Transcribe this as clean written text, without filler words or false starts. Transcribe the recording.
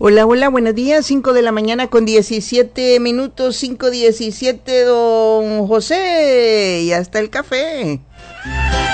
Hola, hola, buenos días, 5 de la mañana con 17 minutos, 5:17, don José, y hasta el café.